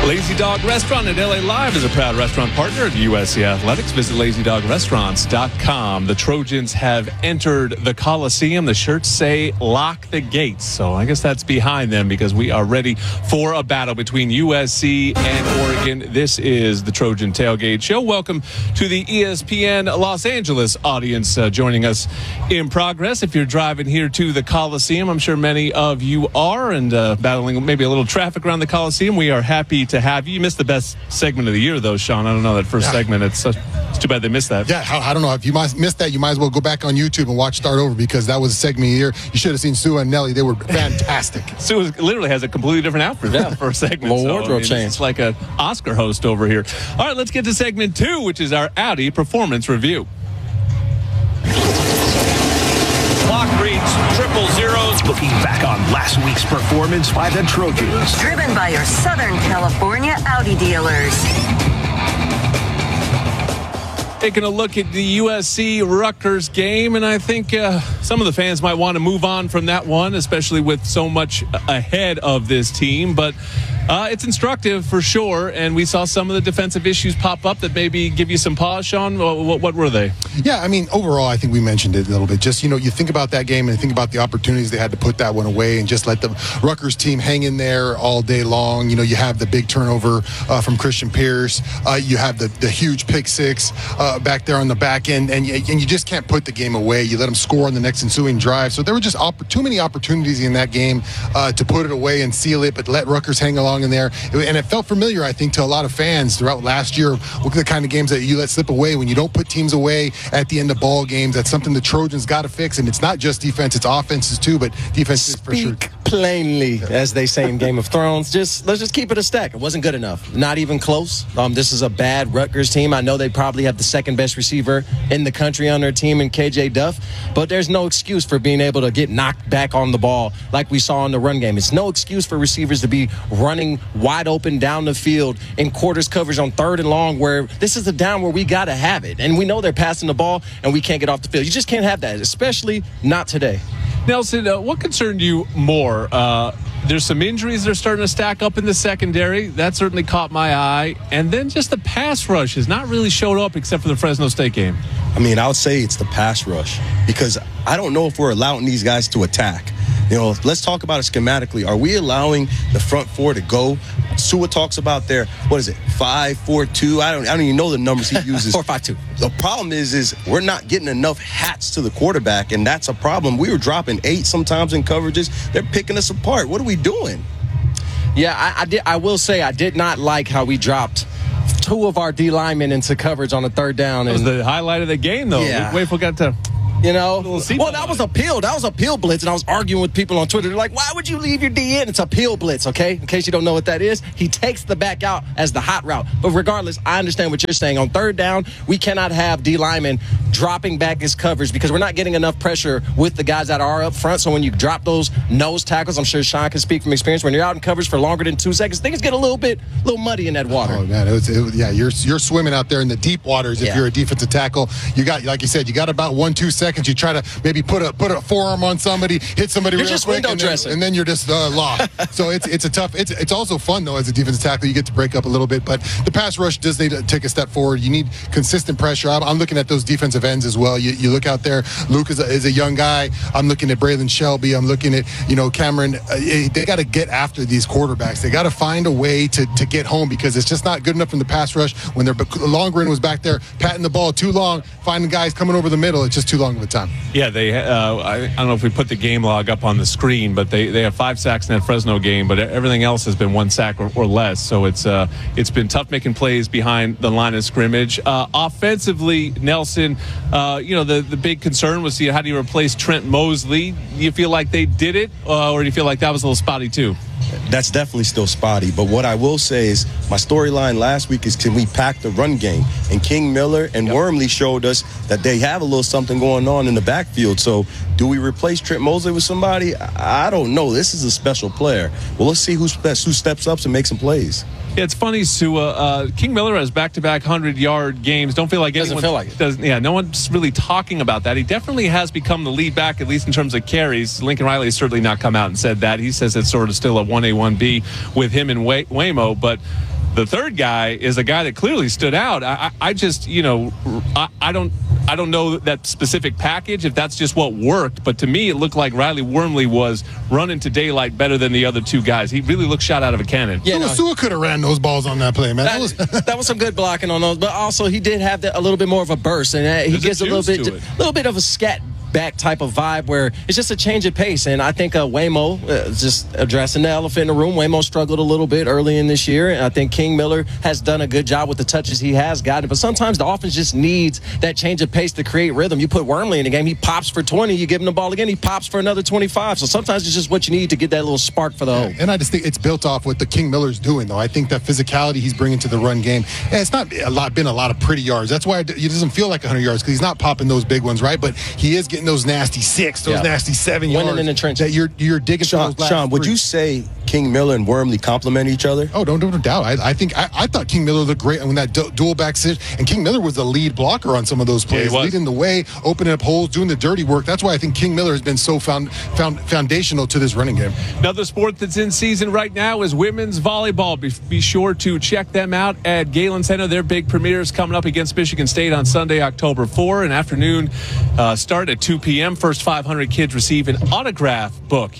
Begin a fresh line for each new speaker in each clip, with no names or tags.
Lazy Dog Restaurant at LA Live is a proud restaurant partner of USC Athletics. Visit lazydogrestaurants.com. The Trojans have entered the Coliseum. The shirts say lock the gates. So I guess that's behind them because we are ready for a battle between USC and Oregon. This is the Trojan Tailgate Show. Welcome to the ESPN Los Angeles audience joining us in progress. If you're driving here to the Coliseum, I'm sure many of you are, and battling maybe a little traffic around the Coliseum, we are happy to have you. You missed the best segment of the year, though, Sean. I don't know, that first segment. It's too bad they missed that.
Yeah, I don't know. If you missed that, you might as well go back on YouTube and watch Start Over because that was a segment of the year. You should have seen Sue and Nelly. They were fantastic.
Sue literally has a completely different outfit for the first segment.
Wardrobe change.
It's like an Oscar host over here. All right, let's get to segment 2, which is our Audi Performance Review.
Clock reads 000. Looking back on last week's performance by the Trojans.
Driven by your Southern California Audi dealers.
Taking a look at the USC-Rutgers game, and I think some of the fans might want to move on from that one, especially with so much ahead of this team. But it's instructive for sure, and we saw some of the defensive issues pop up that maybe give you some pause, Sean. What were they?
Yeah, I mean, overall, I think we mentioned it a little bit. Just, you think about that game and think about the opportunities they had to put that one away and just let the Rutgers team hang in there all day long. You have the big turnover from Christian Pierce. You have the huge pick six back there on the back end, and you just can't put the game away. You let them score on the next ensuing drive. So there were just too many opportunities in that game to put it away and seal it, but let Rutgers hang along in there. And it felt familiar, I think, to a lot of fans throughout last year. Look at the kind of games that you let slip away when you don't put teams away at the end of ball games. That's something the Trojans got to fix, and it's not just defense, it's offenses too, but defense is for sure.
Speak plainly, as they say in Game of Thrones. Let's just keep it a stack. It wasn't good enough. Not even close. This is a bad Rutgers team. I know they probably have the second best receiver in the country on their team in KJ Duff, but there's no excuse for being able to get knocked back on the ball like we saw in the run game. It's no excuse for receivers to be running wide open down the field in quarters coverage on 3rd and long, where this is a down where we got to have it. And we know they're passing the ball and we can't get off the field. You just can't have that, especially not today.
Nelson, what concerned you more? There's some injuries that are starting to stack up in the secondary. That certainly caught my eye. And then just the pass rush has not really showed up except for the Fresno State game.
I mean, I would say it's the pass rush because I don't know if we're allowing these guys to attack. Let's talk about it schematically. Are we allowing the front four to go? Sua talks about their, 5-4-2. I don't even know the numbers he uses.
4-5-2.
The problem is we're not getting enough hats to the quarterback, and that's a problem. We were dropping 8 sometimes in coverages. They're picking us apart. What are we doing?
Yeah, I will say I did not like how we dropped 2 of our D linemen into coverage on the 3rd down.
That was the highlight of the game, though.
Yeah.
Wait, forgot to...
Well, that was a peel. That was a peel blitz, and I was arguing with people on Twitter. They're like, why would you leave your D in? It's a peel blitz, okay? In case you don't know what that is, he takes the back out as the hot route. But regardless, I understand what you're saying. On 3rd down, we cannot have D linemen dropping back his coverage because we're not getting enough pressure with the guys that are up front. So when you drop those nose tackles, I'm sure Sean can speak from experience, when you're out in coverage for longer than 2 seconds, things get a little muddy in that water.
Oh, man, you're swimming out there in the deep waters if you're a defensive tackle. You got, like you said, you got about 1-2 seconds. You try to maybe put a forearm on somebody, hit somebody real quick, and then you're just lost. So it's a tough. It's also fun though as a defensive tackle. You get to break up a little bit, but the pass rush does need to take a step forward. You need consistent pressure. I'm looking at those defensive ends as well. You look out there. Luke is a young guy. I'm looking at Braylon Shelby. I'm looking at Cameron. They got to get after these quarterbacks. They got to find a way to get home because it's just not good enough in the pass rush when their Longren was back there patting the ball too long, finding guys coming over the middle. It's just too long of a time.
Yeah, I don't know if we put the game log up on the screen, but they have 5 sacks in that Fresno game, but everything else has been 1 sack or less. So it's been tough making plays behind the line of scrimmage. Offensively, Nelson, the big concern was how do you replace Trent Mosley? Do you feel like they did it, or do you feel like that was a little spotty too?
That's definitely still spotty. But what I will say is my storyline last week is can we pack the run game? And King Miller and Wormley showed us that they have a little something going on in the backfield. So do we replace Trent Mosley with somebody? I don't know. This is a special player. Well, let's see who steps up and makes some plays.
Yeah, it's funny, Sua. King Miller has back-to-back 100-yard games. Don't feel like anyone
doesn't feel like it.
Yeah, no one's really talking about that. He definitely has become the lead back, at least in terms of carries. Lincoln Riley has certainly not come out and said that. He says it's sort of still a 1A, 1B with him and Waymo. But the third guy is a guy that clearly stood out. I just, I don't know that specific package, if that's just what worked, but to me it looked like Riley Wormley was running to daylight better than the other two guys. He really looked shot out of a cannon.
Yeah, Sua could have ran those balls on that play, man.
That was some good blocking on those, but also he did have a little bit more of a burst, and he gives a little bit of a scat back type of vibe where it's just a change of pace. And I think Waymo, just addressing the elephant in the room, Waymo struggled a little bit early in this year, and I think King Miller has done a good job with the touches he has gotten. But sometimes the offense just needs that change of pace to create rhythm. You put Wormley in the game, he pops for 20, you give him the ball again, he pops for another 25. So sometimes it's just what you need to get that little spark for the hole.
And I just think it's built off what the King Miller's doing, though. I think that physicality he's bringing to the run game, and it's not been a lot of pretty yards. That's why it doesn't feel like 100 yards, because he's not popping those big ones, right? But he is getting those nasty 6, those nasty 7 yards.
Winning in the trenches.
That you're digging
Sean,
those last
would
three.
you say King Miller and Wormley complement each other?
Oh, don't doubt. I think I thought King Miller looked great when that dual back sit, and King Miller was the lead blocker on some of those plays, leading the way, opening up holes, doing the dirty work. That's why I think King Miller has been so foundational to this running game.
Another sport that's in season right now is women's volleyball. Be sure to check them out at Galen Center. Their big premiere is coming up against Michigan State on Sunday, October 4. An afternoon start at 2 p.m. First 500 kids receive an autograph book.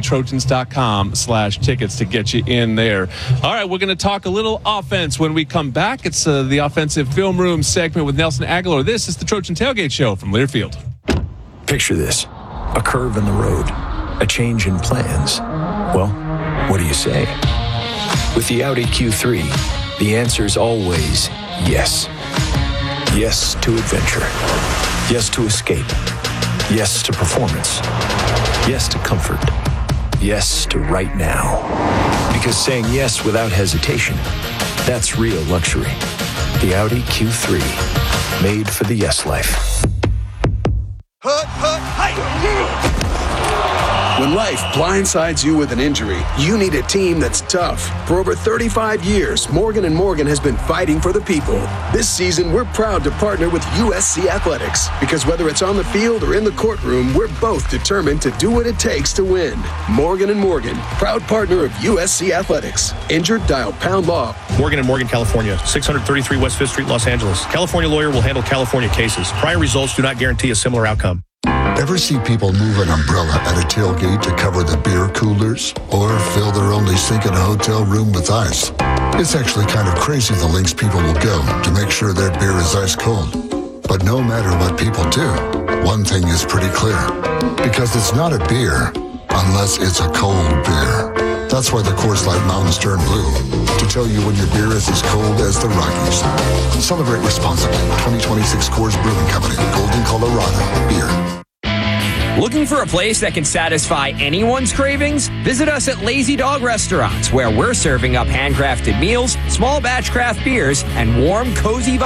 USCTrojans.com/tickets to get you in there. All right, we're going to talk a little offense when we come back. It's the offensive film room segment with Nelson Aguilar. This is the Trojan Tailgate Show from Learfield.
Picture this: a curve in the road, a change in plans. Well, what do you say? With the Audi Q3, the answer is always yes. Yes to adventure. Yes to escape. Yes to performance. Yes to comfort. Yes to right now. Because saying yes without hesitation, that's real luxury. The Audi Q3, made for the yes life.
When life blindsides you with an injury, you need a team that's tough. For over 35 years, Morgan & Morgan has been fighting for the people. This season, we're proud to partner with USC Athletics, because whether it's on the field or in the courtroom, we're both determined to do what it takes to win. Morgan & Morgan, proud partner of USC Athletics. Injured? Dial #law.
Morgan & Morgan, California, 633 West 5th Street, Los Angeles. California lawyer will handle California cases. Prior results do not guarantee a similar outcome.
Ever see people move an umbrella at a tailgate to cover the beer coolers? Or fill their only sink in a hotel room with ice? It's actually kind of crazy the lengths people will go to make sure their beer is ice cold. But no matter what people do, one thing is pretty clear. Because it's not a beer unless it's a cold beer. That's why the Coors Light Mountains turn blue, to tell you when your beer is as cold as the Rockies. Celebrate responsibly. 2026 Coors Brewing Company, Golden, Colorado. Beer.
Looking for a place that can satisfy anyone's cravings? Visit us at Lazy Dog Restaurants, where we're serving up handcrafted meals, small batch craft beers, and warm, cozy vibes.